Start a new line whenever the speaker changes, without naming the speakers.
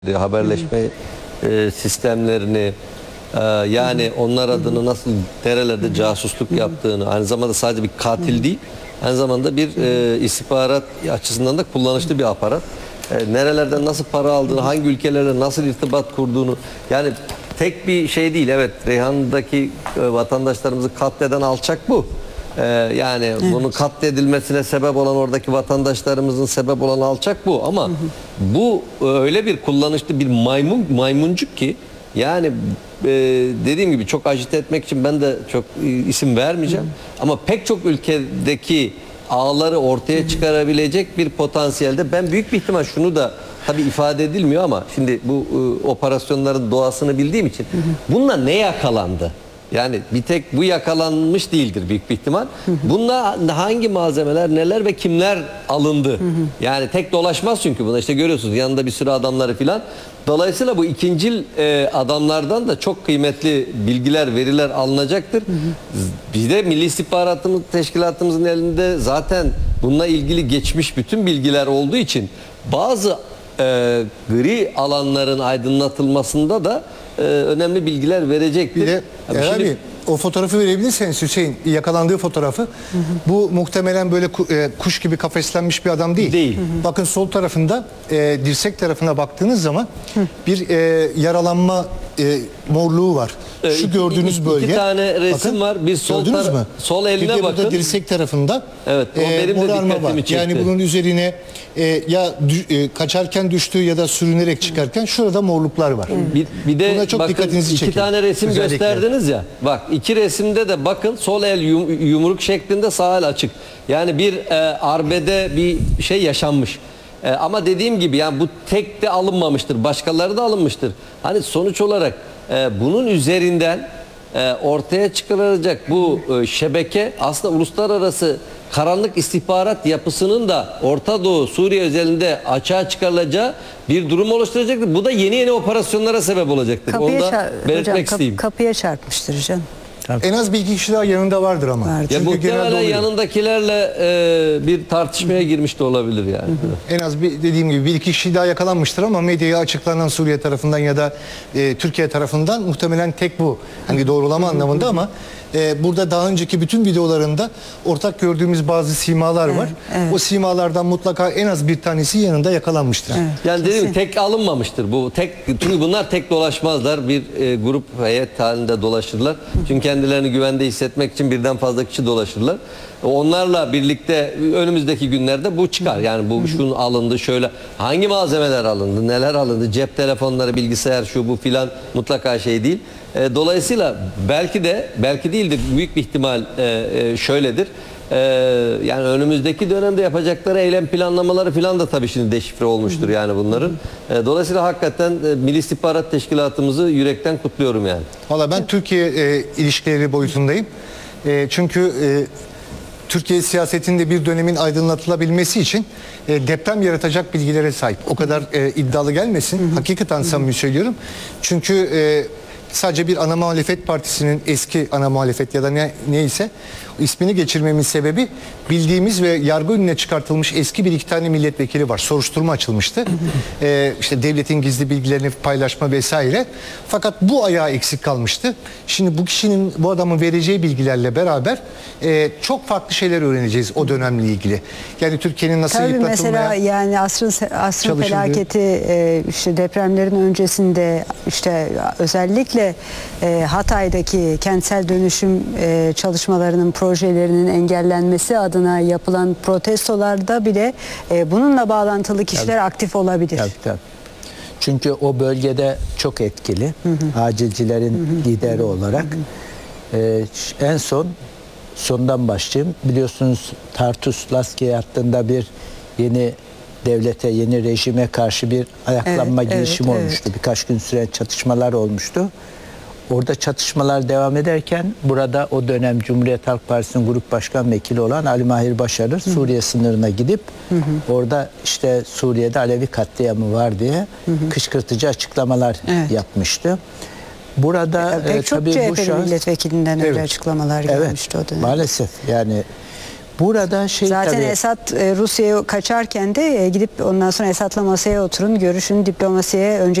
haberleşme sistemlerini, yani onlar adına nasıl nerelerde casusluk yaptığını, aynı zamanda sadece bir katil değil, aynı zamanda bir istihbarat açısından da kullanışlı bir aparat. Nerelerden nasıl para aldığını, hangi ülkelerle nasıl irtibat kurduğunu, yani tek bir şey değil. Evet, Reyhan'daki vatandaşlarımızı katleden alçak bu. Yani bunun katledilmesine sebep olan oradaki vatandaşlarımızın sebep olan alçak bu, ama bu öyle bir kullanışlı bir maymuncuk ki, yani dediğim gibi çok agite etmek için ben de çok isim vermeyeceğim, ama pek çok ülkedeki ağları ortaya çıkarabilecek bir potansiyelde. Ben büyük bir ihtimal şunu da, tabii ifade edilmiyor ama şimdi bu operasyonların doğasını bildiğim için, bununla ne yakalandı? Yani bir tek bu yakalanmış değildir büyük bir ihtimal. Bununla hangi malzemeler, neler ve kimler alındı? Yani tek dolaşmaz çünkü buna, işte görüyorsunuz yanında bir sürü adamları filan. Dolayısıyla bu ikincil adamlardan da çok kıymetli bilgiler, veriler alınacaktır. Bir de Milli İstihbaratımız Teşkilatımızın elinde zaten bununla ilgili geçmiş bütün bilgiler olduğu için bazı gri alanların aydınlatılmasında da önemli bilgiler verecektir.
Bir de abi, o fotoğrafı verebilirseniz Hüseyin, yakalandığı fotoğrafı. Bu muhtemelen böyle kuş gibi kafeslenmiş bir adam değil.
Değil.
Bakın sol tarafında, dirsek tarafına baktığınız zaman bir yaralanma morluğu var. Şu gördüğünüz bölge.
İki tane resim
bakın,
var. Bir sol eline
bir
bakın.
burada dirsek tarafında
evet, o benim de dikkatimi çekti.
Yani bunun üzerine kaçarken düştüğü ya da sürünerek çıkarken şurada morluklar var.
Bir de
buna çok
bakın,
dikkatinizi çekin.
iki tane resim
özellikle
gösterdiniz ya. Bak, iki resimde de bakın, sol el yumruk şeklinde, sağ el açık. Yani bir arbede bir şey yaşanmış. Ama dediğim gibi, yani bu tek de alınmamıştır. Başkaları da alınmıştır. Hani sonuç olarak bunun üzerinden ortaya çıkarılacak bu şebeke aslında uluslararası karanlık istihbarat yapısının da Orta Doğu, Suriye özelinde açığa çıkarılacağı bir durum oluşturacaktır. Bu da yeni operasyonlara sebep olacaktır. Onu da belirtmek isteyeyim.
Kapıya çarpmıştır hocam.
en az bir iki kişi daha yanında vardır ama.
Vardır.
Ya muhtemelen yanındakilerle bir tartışmaya girmiş de olabilir yani.
En az dediğim gibi bir iki kişi daha yakalanmıştır ama medyaya açıklanan Suriye tarafından ya da Türkiye tarafından muhtemelen tek bu. Hani doğrulama anlamında, ama burada daha önceki bütün videolarında ortak gördüğümüz bazı simalar var. O simalardan mutlaka en az bir tanesi yanında yakalanmıştır.
Yani dediğim gibi tek alınmamıştır. Bu tek, çünkü bunlar tek dolaşmazlar. Bir grup heyet halinde dolaşırlar. Çünkü kendilerini güvende hissetmek için birden fazla kişi dolaşırlar. Onlarla birlikte önümüzdeki günlerde bu çıkar. Yani bu şunu alındı, şöyle hangi malzemeler alındı, neler alındı, cep telefonları, bilgisayar, şu bu filan, mutlaka şey değil. Dolayısıyla belki değildir, büyük bir ihtimal şöyledir. Yani önümüzdeki dönemde yapacakları eylem planlamaları filan da tabii şimdi deşifre olmuştur yani bunların. Dolayısıyla hakikaten Milli İstihbarat Teşkilatımızı yürekten kutluyorum yani.
Valla ben Türkiye ilişkileri boyutundayım. Çünkü Türkiye siyasetinde bir dönemin aydınlatılabilmesi için deprem yaratacak bilgilere sahip. O kadar iddialı gelmesin. Hakikaten samimi söylüyorum. Çünkü sadece bir ana muhalefet partisinin, eski ana muhalefet ya da neyse ismini geçirmemin sebebi, bildiğimiz ve yargı önüne çıkartılmış eski bir iki tane milletvekili var. Soruşturma açılmıştı. İşte devletin gizli bilgilerini paylaşma vesaire. Fakat bu ayağı eksik kalmıştı. Şimdi bu adamın vereceği bilgilerle beraber çok farklı şeyler öğreneceğiz o dönemle ilgili. Yani Türkiye'nin nasıl
Tabii
yıpratılmaya
mesela yani asrın felaketi, işte depremlerin öncesinde, işte özellikle Hatay'daki kentsel dönüşüm çalışmalarının, projelerinin engellenmesi adına yapılan protestolarda bile bununla bağlantılı kişiler aktif olabilir.
Tabii. Çünkü o bölgede çok etkili. Acilcilerin lideri olarak. En sondan başlayayım. Biliyorsunuz Tartus Laskiye hattında bir yeni devlete, yeni rejime karşı bir ayaklanma girişimi olmuştu. Birkaç gün süren çatışmalar olmuştu. Orada çatışmalar devam ederken burada o dönem Cumhuriyet Halk Partisi'nin grup başkan vekili olan Ali Mahir Başarır Suriye sınırına gidip orada işte Suriye'de Alevi katliamı var diye kışkırtıcı açıklamalar yapmıştı. Burada
pek çok
tabii
CHP
bu şahıs
milletvekilinden öyle açıklamalar gelmişti o dönem.
Maalesef yani Burada
Zaten
tabii,
Esad Rusya'ya kaçarken de gidip ondan sonra Esad'la masaya oturun, görüşün, diplomasiye önce